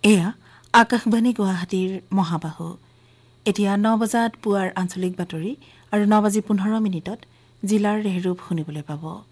এয়া আকাশবাণী গুৱাহাটীৰ মহাবাহু। এতিয়া 9 বজাত পুৱাৰ আঞ্চলিক বাতৰি আৰু 9:15 জিলাৰ ৰেহৰূপ শুনিবলৈ পাব।